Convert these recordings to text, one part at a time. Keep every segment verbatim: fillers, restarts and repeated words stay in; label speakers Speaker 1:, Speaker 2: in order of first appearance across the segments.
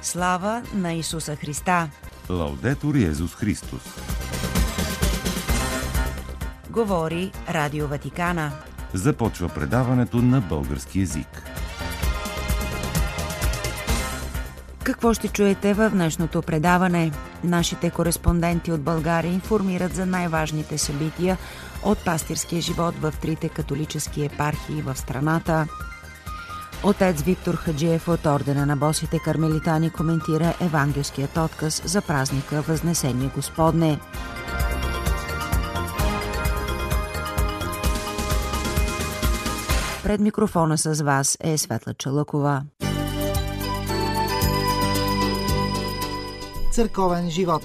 Speaker 1: Слава на Исуса Христа!
Speaker 2: Лаудетур Йезус Христос!
Speaker 1: Говори Радио Ватикана.
Speaker 2: Започва предаването на български език.
Speaker 1: Какво ще чуете във днешното предаване? Нашите кореспонденти от България информират за най-важните събития от пастирския живот в трите католически епархии в страната. Отец Виктор Хаджиев от Ордена на босите кармелитани коментира евангелският отказ за празника Възнесение Господне. Пред микрофона с вас е Светла Чалъкова.
Speaker 3: Църковен живот.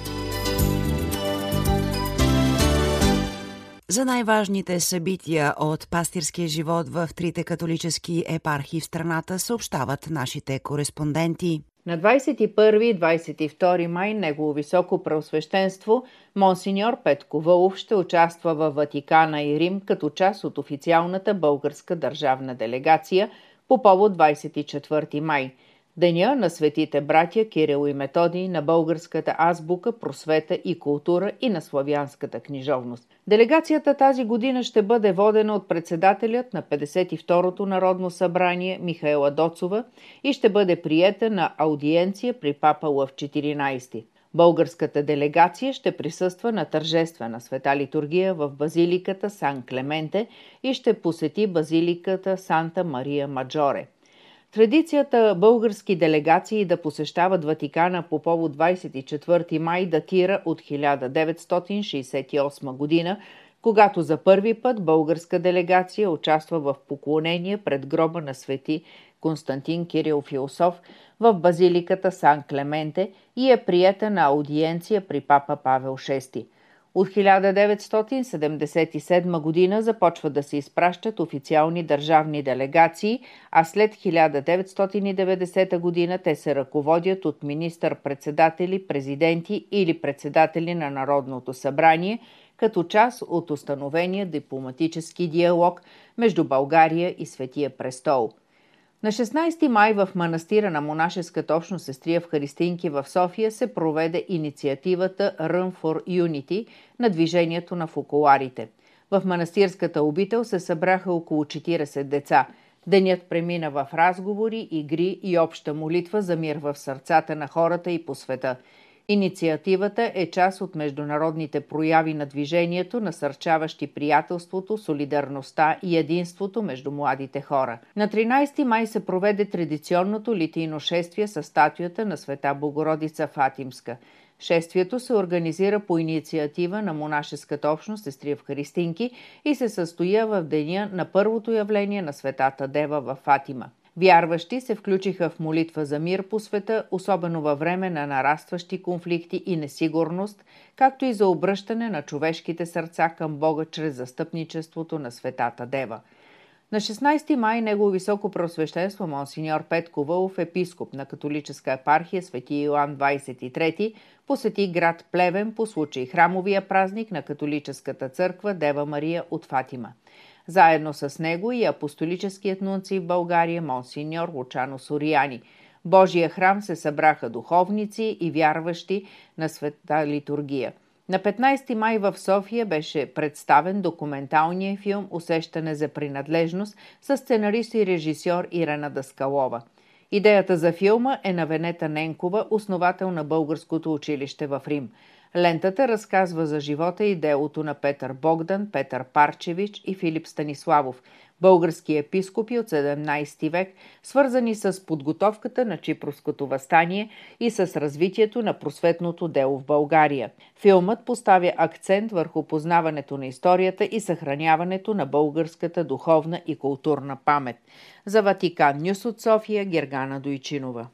Speaker 1: За най-важните събития от пастирския живот в трите католически епархии в страната съобщават нашите кореспонденти.
Speaker 4: На двадесет и първи и двадесет и втори май Негово високо преосвещенство Монсеньор Петко Вълов ще участва във Ватикана и Рим като част от официалната българска държавна делегация по повод двадесет и четвърти май, деня на светите братя Кирил и Методий, на българската азбука, просвета и култура и на славянската книжовност. Делегацията тази година ще бъде водена от председателят на петдесет и второто Народно събрание Михаела Доцова и ще бъде приета на аудиенция при папа Лъв четиринадесети. Българската делегация ще присъства на тържествена света литургия в базиликата Сан Клементе и ще посети базиликата Санта Мария Маджоре. Традицията български делегации да посещават Ватикана по повод двадесет и четвърти май датира от хиляда деветстотин шейсет и осма година, когато за първи път българска делегация участва в поклонение пред гроба на свети Константин Кирил Философ в базиликата Сан Клементе и е приета на аудиенция при папа Павел шести. От хиляда деветстотин седемдесет и седма година започва да се изпращат официални държавни делегации, а след хиляда деветстотин и деветдесета година те се ръководят от министър-председатели, президенти или председатели на Народното събрание, като част от установения дипломатически диалог между България и Светия престол. На шестнадесети май в манастира на монашеската общност Сестрия в Христинки в София се проведе инициативата Run for Unity на движението на фокуларите. В манастирската обител се събраха около четиридесет деца. Денят премина в разговори, игри и обща молитва за мир в сърцата на хората и по света. Инициативата е част от международните прояви на движението, насърчаващи приятелството, солидарността и единството между младите хора. На тринадесети май се проведе традиционното литийно шествие със статуята на Света Богородица Фатимска. Шествието се организира по инициатива на монашеската общност Сестрия в Христинки и се състоя в деня на първото явление на Светата Дева във Фатима. Вярващи се включиха в молитва за мир по света, особено във време на нарастващи конфликти и несигурност, както и за обръщане на човешките сърца към Бога чрез застъпничеството на Светата Дева. На шестнадесети май Негово високо преосвещенство Монсеньор Петко Вълов, епископ на католическа епархия Свети Йоан двадесет и трети, посети град Плевен по случай храмовия празник на католическата църква Дева Мария от Фатима. Заедно с него и апостолическият нунций в България Монсеньор Лучано Сориани. В Божия храм се събраха духовници и вярващи на света литургия. На петнадесети май в София беше представен документалният филм «Усещане за принадлежност» с сценарист и режисьор Ирена Даскалова. Идеята за филма е на Венета Ненкова, основател на Българското училище в Рим. Лентата разказва за живота и делото на Петър Богдан, Петър Парчевич и Филип Станиславов, български епископи от седемнадесети век, свързани с подготовката на Чипровското въстание и с развитието на просветното дело в България. Филмът поставя акцент върху познаването на историята и съхраняването на българската духовна и културна памет. За Ватикан Нюс от София, Гергана Дойчинова.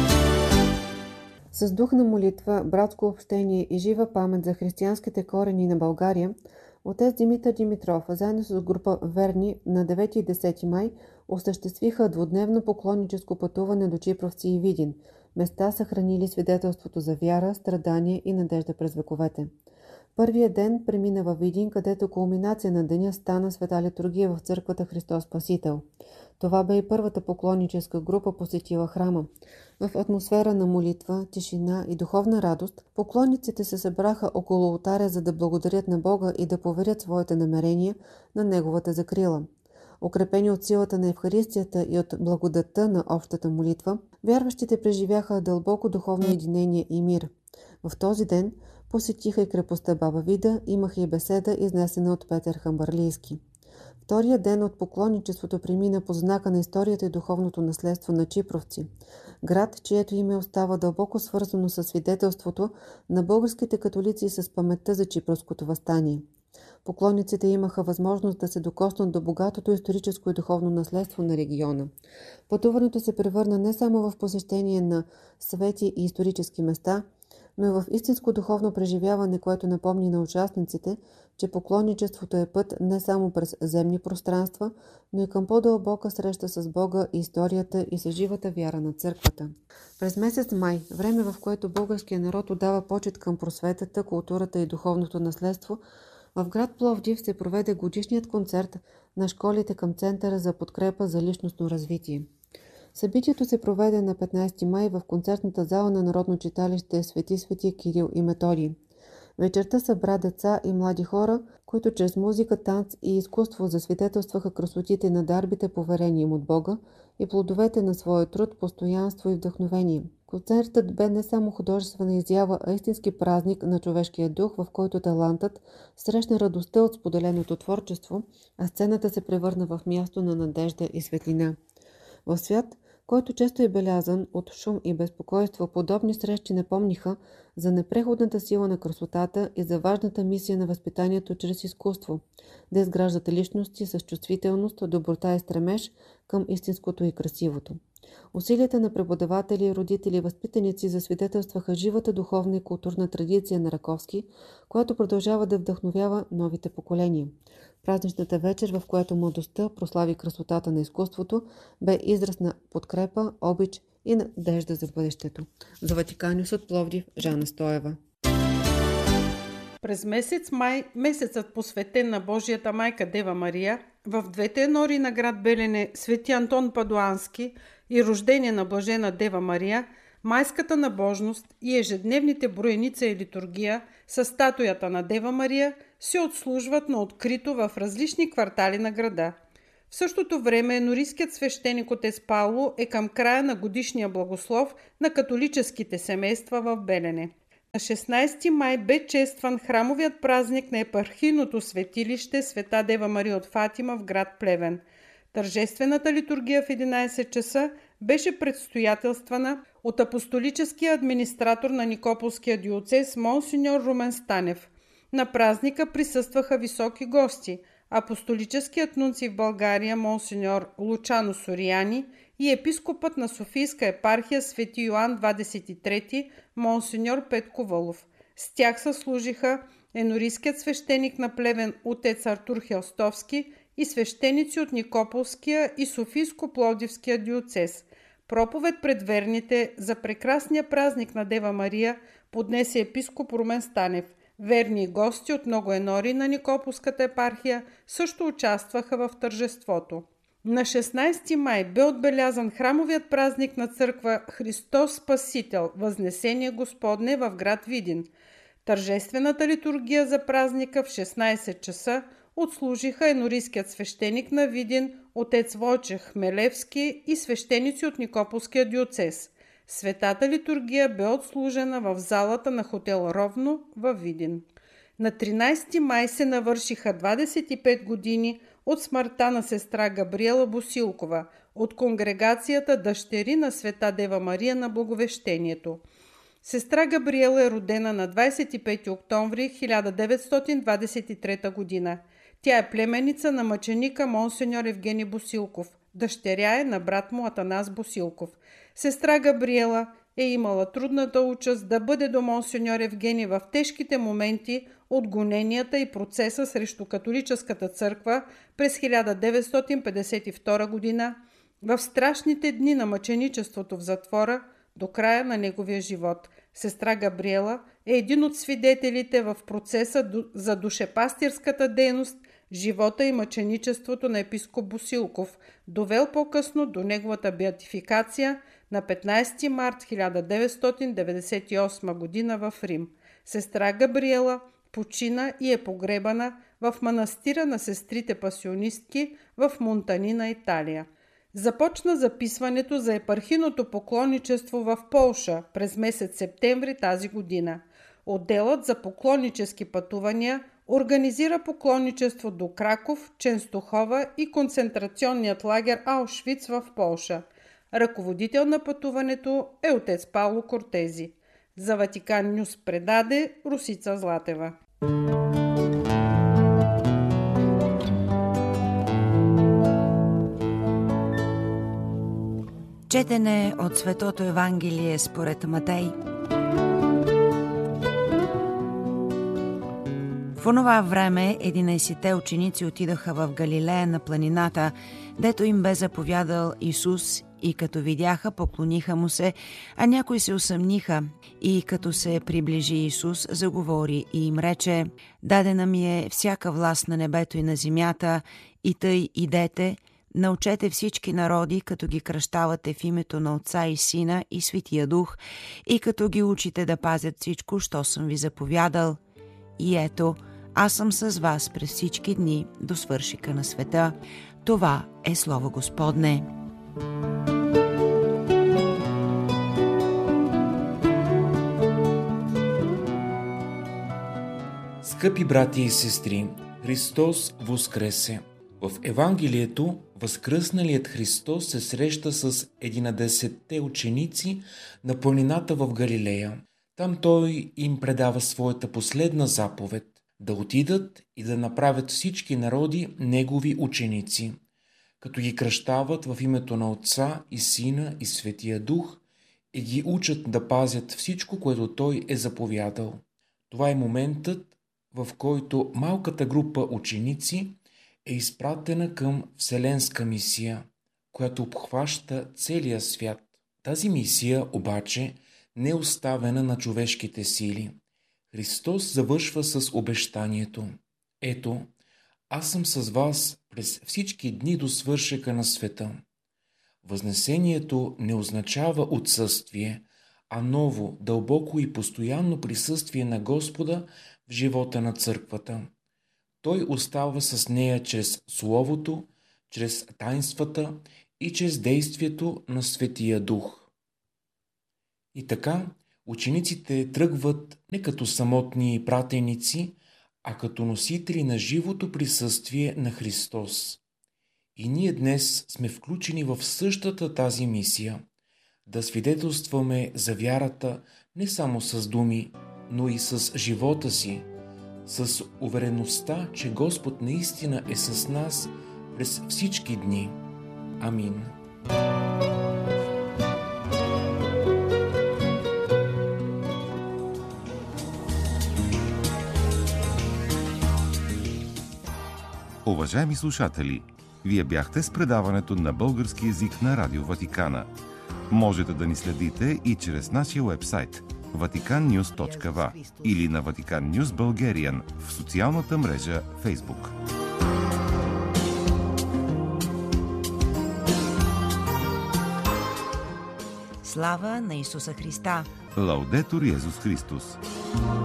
Speaker 5: С дух на молитва, братско общение и жива памет за християнските корени на България, отец Димитър Димитров, заедно с група верни на девети и десети май осъществиха двудневно поклонническо пътуване до Чипровци и Видин, места съхранили свидетелството за вяра, страдание и надежда през вековете. Първият ден премина във Видин, където кулминация на деня стана света литургия в църквата Христос Спасител. Това бе и първата поклонническа група посетила храма. В атмосфера на молитва, тишина и духовна радост, поклонниците се събраха около олтаря, за да благодарят на Бога и да поверят своите намерения на Неговата закрила. Укрепени от силата на Евхаристията и от благодатта на общата молитва, вярващите преживяха дълбоко духовно единение и мир. В този ден посетиха и крепостта Баба Вида, имаха и беседа, изнесена от Петър Хамбарлийски. Втория ден от поклонничеството премина по знака на историята и духовното наследство на Чипровци, град, чието име остава дълбоко свързано с свидетелството на българските католици и с паметта за Чипровското въстание. Поклонниците имаха възможност да се докоснат до богатото историческо и духовно наследство на региона. Пътуването се превърна не само в посещение на свети и исторически места, но и в истинско духовно преживяване, което напомни на участниците, че поклонничеството е път не само през земни пространства, но и към по-дълбока среща с Бога и историята и с живата вяра на църквата. През месец май, време в което българският народ отдава почет към просветата, културата и духовното наследство, в град Пловдив се проведе годишният концерт на школите към Центъра за подкрепа за личностно развитие. Събитието се проведе на петнайсети май в концертната зала на Народно читалище Свети Свети Кирил и Методий. Вечерта събра деца и млади хора, които чрез музика, танц и изкуство засвидетелстваха красотите на дарбите, поверени им от Бога, и плодовете на своя труд, постоянство и вдъхновение. Концертът бе не само художествена изява, а истински празник на човешкия дух, в който талантът срещна радостта от споделеното творчество, а сцената се превърна в място на надежда и светлина. В свят, който често е белязан от шум и безпокойство, подобни срещи напомниха за непреходната сила на красотата и за важната мисия на възпитанието чрез изкуство, да изграждат личности с чувствителност, доброта и стремеж към истинското и красивото. Усилията на преподаватели, родители и възпитаници засвидетелстваха живата духовна и културна традиция на Раковски, която продължава да вдъхновява новите поколения. Празничната вечер, в която младостта прослави красотата на изкуството, бе израз на подкрепа, обич и надежда за бъдещето. За Ватиканиус от Пловдив, Жана Стоева.
Speaker 3: През месец май, месецът посветен на Божията майка Дева Мария, в двете енори на град Белене Свети Антон Падуански и рождение на Блажена Дева Мария, майската набожност и ежедневните броеница и литургия с статуята на Дева Мария се отслужват на открито в различни квартали на града. В същото време енорийският свещеник отец Пауло е към края на годишния благослов на католическите семейства в Белене. На шестнайсети май бе честван храмовият празник на епархийното светилище Света Дева Мария от Фатима в град Плевен. Тържествената литургия в единайсет часа беше предстоятелствана от апостолическия администратор на Никополския диоцез монсеньор Румен Станев. На празника присъстваха високи гости – апостолическият нунций в България монсеньор Лучано Сориани и епископът на Софийска епархия Свети Йоан двадесет и трети монсеньор Петко Вълов. С тях съслужиха енорийският свещеник на Плевен отец Артур Хелстовски и свещеници от Никополския и Софийско-Пловдивския диоцез. Проповед пред верните за прекрасния празник на Дева Мария поднесе епископ Румен Станев. Верни гости от много енори на Никополската епархия също участваха в тържеството. На шестнайсети май бе отбелязан храмовият празник на църква Христос Спасител, Възнесение Господне в град Видин. Тържествената литургия за празника в шестнайсет часа отслужиха енорийският свещеник на Видин отец Войчех Хмелевски и свещеници от Никополския диоцез. Светата литургия бе отслужена в залата на хотел Ровно във Видин. На тринайсети май се навършиха двадесет и пет години от смъртта на сестра Габриела Босилкова от конгрегацията Дъщери на Света Дева Мария на Благовещението. Сестра Габриела е родена на двадесет и пети октомври хиляда деветстотин двадесет и трета година. Тя е племеница на мъченика монсеньор Евгений Босилков. Дъщеря е на брат му Атанас Босилков. Сестра Габриела е имала трудната участ да бъде до монсеньор Евгений в тежките моменти от гоненията и процеса срещу католическата църква през хиляда деветстотин петдесет и втора година, в страшните дни на мъченичеството в затвора до края на неговия живот. Сестра Габриела е един от свидетелите в процеса за душепастирската дейност живота и мъченичеството на епископ Босилков, довел по-късно до неговата беатификация на петнайсети март хиляда деветстотин деветдесет и осма година в Рим. Сестра Габриела почина и е погребана в манастира на сестрите пасионистки в Монтанина, Италия. Започна записването за епархийното поклонничество в Полша през месец септември тази година. Отделът за поклоннически пътувания организира поклонничество до Краков, Ченстохова и концентрационният лагер Аушвиц в Полша. Ръководител на пътуването е отец Пауло Кортези. За Ватикан Нюс предаде Русица Златева.
Speaker 1: Четене от Светото Евангелие според Матей. В онова време единайсетте ученици отидоха в Галилея на планината, дето им бе заповядал Исус, и като видяха, поклониха му се, а някои се усъмниха. И като се приближи Исус, заговори и им рече: дадена ми е всяка власт на небето и на земята, и тъй идете, научете всички народи, като ги кръщавате в името на Отца и Сина и Светия Дух, и като ги учите да пазят всичко, що съм ви заповядал. И ето, аз съм с вас през всички дни до свършика на света. Това е Слово Господне.
Speaker 6: Скъпи братя и сестри, Христос воскресе! В Евангелието възкръсналият Христос се среща с единадесетте ученици на планината в Галилея. Там Той им предава своята последна заповед – да отидат и да направят всички народи Негови ученици, като ги кръщават в името на Отца и Сина и Светия Дух и ги учат да пазят всичко, което Той е заповядал. Това е моментът, в който малката група ученици е изпратена към вселенска мисия, която обхваща целия свят. Тази мисия обаче не е оставена на човешките сили. Христос завършва с обещанието: ето, аз съм с вас през всички дни до свършека на света. Възнесението не означава отсъствие, а ново, дълбоко и постоянно присъствие на Господа в живота на църквата. Той остава с нея чрез Словото, чрез таинствата и чрез действието на Светия Дух. И така, учениците тръгват не като самотни пратеници, а като носители на живото присъствие на Христос. И ние днес сме включени в същата тази мисия – да свидетелстваме за вярата не само с думи, но и с живота си, с увереността, че Господ наистина е с нас през всички дни. Амин.
Speaker 2: Уважаеми слушатели, вие бяхте с предаването на български език на Радио Ватикана. Можете да ни следите и чрез нашия уебсайт ватикан нюз точка ви или на Ватикан Нюз Bulgarian в социалната мрежа Facebook.
Speaker 1: Слава на Исуса Христа!
Speaker 2: Лаудетур Йезус Христос!